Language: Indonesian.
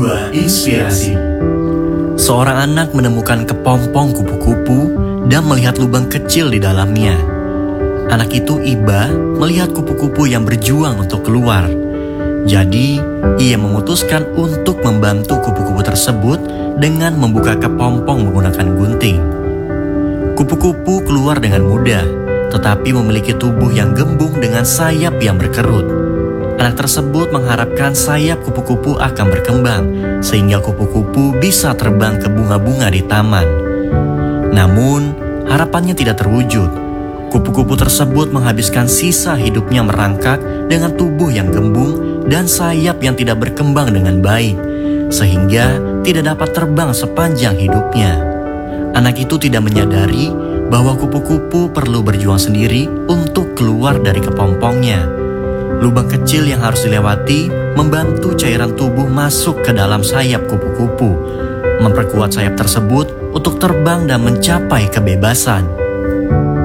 Gua Inspirasi. Seorang anak menemukan kepompong kupu-kupu dan melihat lubang kecil di dalamnya. Anak itu iba melihat kupu-kupu yang berjuang untuk keluar. Jadi, ia memutuskan untuk membantu kupu-kupu tersebut dengan membuka kepompong menggunakan gunting. Kupu-kupu keluar dengan mudah, tetapi memiliki tubuh yang gembung dengan sayap yang berkerut. Anak tersebut mengharapkan sayap kupu-kupu akan berkembang, sehingga kupu-kupu bisa terbang ke bunga-bunga di taman. Namun, harapannya tidak terwujud. Kupu-kupu tersebut menghabiskan sisa hidupnya merangkak dengan tubuh yang gembung dan sayap yang tidak berkembang dengan baik, sehingga tidak dapat terbang sepanjang hidupnya. Anak itu tidak menyadari bahwa kupu-kupu perlu berjuang sendiri untuk keluar dari kepompongnya. Lubang kecil yang harus dilewati membantu cairan tubuh masuk ke dalam sayap kupu-kupu, memperkuat sayap tersebut untuk terbang dan mencapai kebebasan.